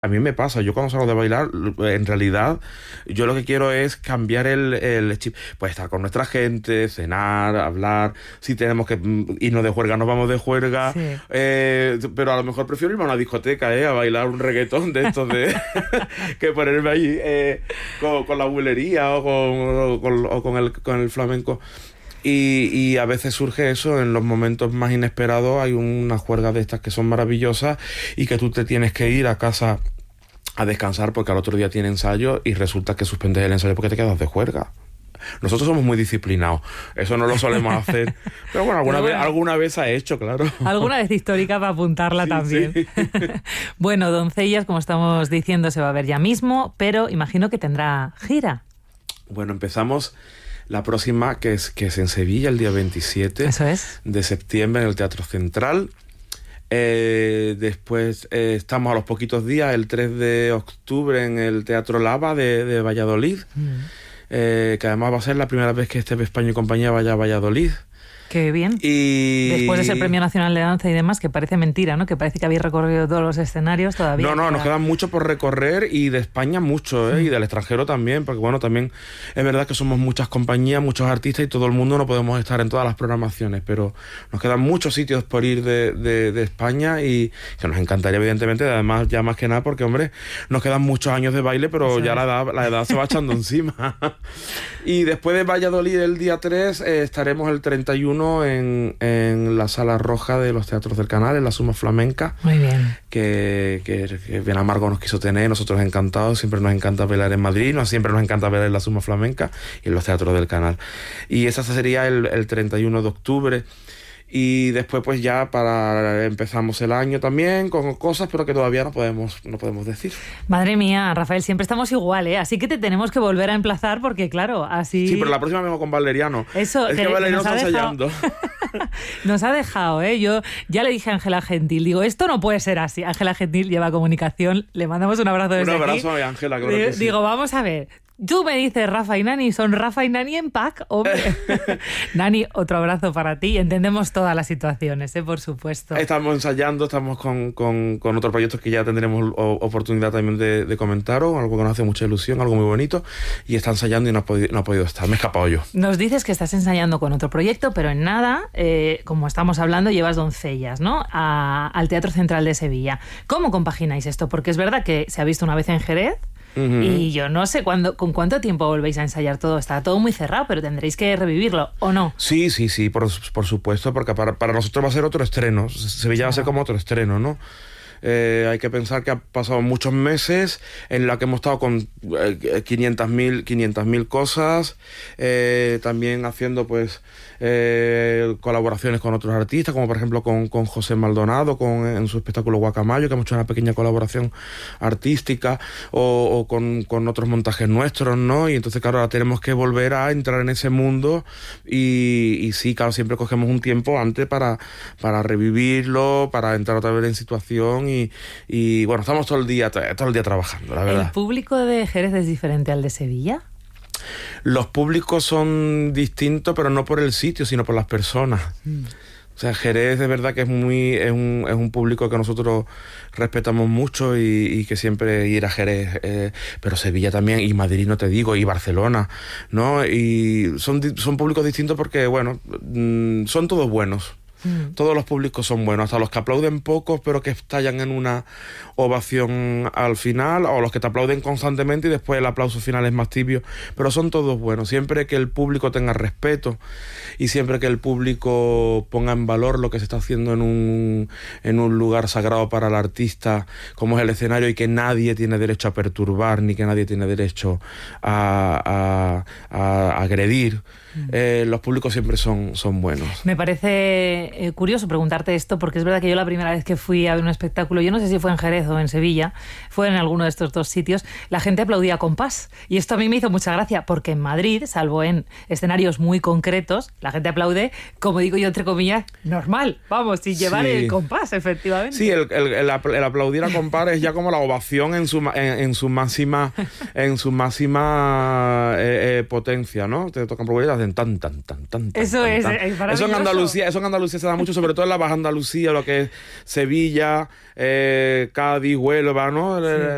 A mí me pasa, yo cuando salgo de bailar, en realidad, yo lo que quiero es cambiar el chip. Pues estar con nuestra gente, cenar, hablar. Si tenemos que irnos de juerga, nos vamos de juerga. Sí. Pero a lo mejor prefiero irme a una discoteca, a bailar un reggaetón de estos de que ponerme allí con la bulería o con el flamenco. Y a veces surge eso en los momentos más inesperados. Hay unas juergas de estas que son maravillosas y que tú te tienes que ir a casa a descansar porque al otro día tiene ensayo y resulta que suspendes el ensayo porque te quedas de juerga. Nosotros somos muy disciplinados, eso no lo solemos hacer, pero bueno, alguna vez ha hecho, claro. Alguna vez histórica para apuntarla, sí, también. Sí. Bueno, Doncellas, como estamos diciendo, se va a ver ya mismo, pero imagino que tendrá gira. Bueno, empezamos la próxima, que es en Sevilla, el día 27 de septiembre, en el Teatro Central. Después estamos a los poquitos días, el 3 de octubre, en el Teatro Lava de Valladolid, que además va a ser la primera vez que España y compañía vaya a Valladolid. Qué bien. Y después de ese Premio Nacional de Danza y demás, que parece mentira, ¿no? Que parece que habéis recorrido todos los escenarios todavía. No, nos queda mucho por recorrer, y de España mucho, y del extranjero también, porque bueno, también es verdad que somos muchas compañías, muchos artistas, y todo el mundo no podemos estar en todas las programaciones, pero nos quedan muchos sitios por ir de España, y que nos encantaría, evidentemente, además, ya más que nada, porque hombre, nos quedan muchos años de baile, pero ya la edad se va echando encima. Y después de Valladolid, el día 3, estaremos el 31 en la Sala Roja de los Teatros del Canal, en la Suma Flamenca. Muy bien. Que Bien Amargo nos quiso tener, nosotros encantados, siempre nos encanta bailar en Madrid, siempre nos encanta bailar en la Suma Flamenca y en los Teatros del Canal. Y esa sería el 31 de octubre. Y después pues ya empezamos el año también con cosas, pero que todavía no podemos decir. Madre mía, Rafael, siempre estamos igual, ¿eh? Así que te tenemos que volver a emplazar porque, claro, así... Sí, pero la próxima vengo con Valeriano. Eso, es que Valeriano está ensayando. Nos ha dejado, ¿eh? Yo ya le dije a Ángela Gentil, digo, esto no puede ser así. Ángela Gentil lleva comunicación, le mandamos un abrazo desde aquí. Un abrazo a Ángela, claro que sí. Digo, vamos a ver... Tú me dices Rafa y Nani, son Rafa y Nani en pack, hombre. Nani, otro abrazo para ti. Entendemos todas las situaciones, por supuesto. Estamos ensayando, estamos con otros proyectos que ya tendremos oportunidad también de comentaros, algo que nos hace mucha ilusión, algo muy bonito, y está ensayando y no ha podido estar, me he escapado yo. Nos dices que estás ensayando con otro proyecto, pero en nada, como estamos hablando, llevas Doncellas, ¿no? Al Teatro Central de Sevilla. ¿Cómo compagináis esto? Porque es verdad que se ha visto una vez en Jerez, y yo no sé con cuánto tiempo volvéis a ensayar todo. Está todo muy cerrado, pero tendréis que revivirlo, ¿o no? Sí, por supuesto, porque para nosotros va a ser otro estreno. Sevilla va a ser como otro estreno, ¿no? Hay que pensar que ha pasado muchos meses en la que hemos estado con 500.000 cosas, también haciendo pues colaboraciones con otros artistas, como por ejemplo con José Maldonado en su espectáculo Guacamayo, que hemos hecho una pequeña colaboración artística, o con otros montajes nuestros, ¿no? Y entonces claro, ahora tenemos que volver a entrar en ese mundo, y sí, claro, siempre cogemos un tiempo antes para revivirlo, para entrar otra vez en situación. Y bueno, estamos todo el día trabajando, la verdad. ¿El público de Jerez es diferente al de Sevilla? Los públicos son distintos, pero no por el sitio, sino por las personas. O sea, Jerez de verdad que es un público que nosotros respetamos mucho, y que siempre ir a Jerez, pero Sevilla también, y Madrid no te digo, y Barcelona, ¿no? Y son públicos distintos porque, bueno, son todos buenos. Todos los públicos son buenos, hasta los que aplauden pocos pero que estallan en una ovación al final, o los que te aplauden constantemente y después el aplauso final es más tibio, pero son todos buenos. Siempre que el público tenga respeto, y siempre que el público ponga en valor lo que se está haciendo en un lugar sagrado para el artista como es el escenario, y que nadie tiene derecho a perturbar, ni que nadie tiene derecho a agredir, los públicos siempre son buenos. Me parece curioso preguntarte esto, porque es verdad que yo la primera vez que fui a ver un espectáculo, yo no sé si fue en Jerez o en Sevilla, fue en alguno de estos dos sitios, la gente aplaudía a compás, y esto a mí me hizo mucha gracia, porque en Madrid, salvo en escenarios muy concretos, la gente aplaude, como digo yo entre comillas, normal, vamos, sin llevar el compás, efectivamente. Sí, el aplaudir a compás es ya como la ovación en su máxima potencia, ¿no? Te tocan aplaudir, hacen tan. Eso es en Andalucía se da mucho, sobre todo en la Baja Andalucía, lo que es Sevilla, Cádiz, Huelva, ¿no? Sí.